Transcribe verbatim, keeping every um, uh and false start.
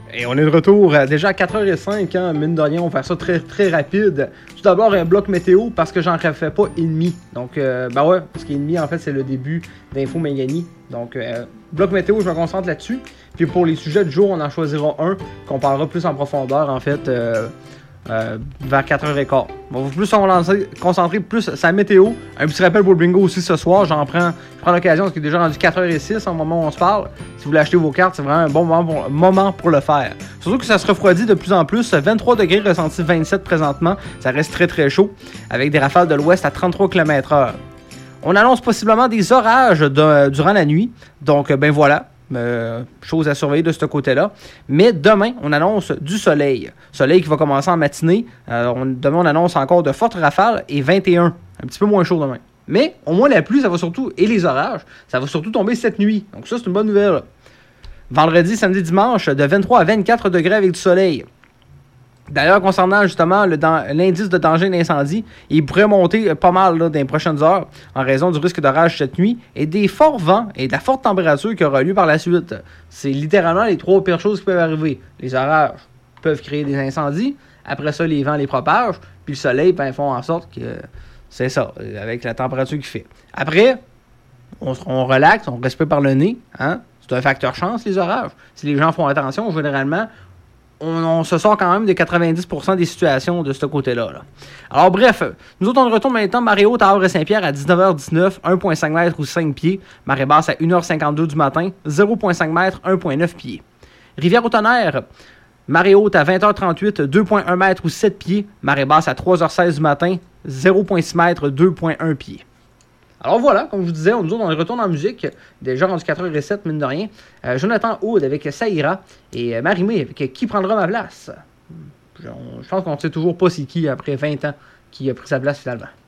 Et on est de retour euh, déjà à quatre heures cinq, hein, mine de rien, on va faire ça très très rapide. Tout d'abord un bloc météo parce que j'en refais pas ennemi. Donc euh, bah ouais, parce qu'ennemi en fait c'est le début d'Info Méganie. Donc euh, bloc météo, je me concentre là-dessus. Puis pour les sujets du jour, on en choisira un qu'on parlera plus en profondeur en fait euh, euh, vers quatre heures quinze. On va plus se lancer, concentrer plus sur la météo. Un petit rappel pour le bingo aussi ce soir, j'en prends, je prends l'occasion parce qu'il est déjà rendu quatre heures six au moment où on se parle. Si vous voulez acheter vos cartes, c'est vraiment un bon moment pour, moment pour le faire. Surtout que ça se refroidit de plus en plus. vingt-trois degrés ressenti vingt-sept présentement. Ça reste très très chaud. Avec des rafales de l'ouest à trente-trois kilomètres heure. On annonce possiblement des orages de, durant la nuit. Donc ben voilà. Euh, chose à surveiller de ce côté-là. Mais demain, on annonce du soleil. Soleil qui va commencer en matinée. Euh, on, demain, on annonce encore de fortes rafales et vingt et un. Un petit peu moins chaud demain. Mais au moins la pluie, ça va surtout, et les orages, ça va surtout tomber cette nuit. Donc ça, c'est une bonne nouvelle. Vendredi, samedi, dimanche, de vingt-trois à vingt-quatre degrés avec du soleil. D'ailleurs, concernant justement le dan- l'indice de danger d'incendie, il pourrait monter pas mal là, dans les prochaines heures en raison du risque d'orage cette nuit et des forts vents et de la forte température qui aura lieu par la suite. C'est littéralement les trois pires choses qui peuvent arriver. Les orages peuvent créer des incendies, après ça, les vents les propagent, puis le soleil ben, font en sorte que c'est ça, avec la température qu'il fait. Après, on, on relaxe, on respire par le nez. Hein? C'est un facteur chance, les orages. Si les gens font attention, généralement, On, on se sort quand même de quatre-vingt-dix pour cent des situations de ce côté-là. Là. Alors bref, nous autres on retourne maintenant marée haute à Havre-Saint-Pierre à dix-neuf heures dix-neuf, un virgule cinq mètres ou cinq pieds. Marée basse à une heure cinquante-deux du matin, zéro virgule cinq mètres, un virgule neuf pieds. Rivière-au-Tonnerre, marée haute à vingt heures trente-huit, deux virgule un mètres ou sept pieds. Marée basse à trois heures seize du matin, zéro virgule six mètres, deux virgule un pieds. Alors voilà, comme je vous disais, nous autres, on retourne en musique, déjà rendu quatre heures sept, mine de rien. Euh, Jonathan Aude avec Saïra et euh, Marie-Mé avec Qui prendra ma place? Je, je pense qu'on ne sait toujours pas c'est qui, après vingt ans, qui a pris sa place finalement.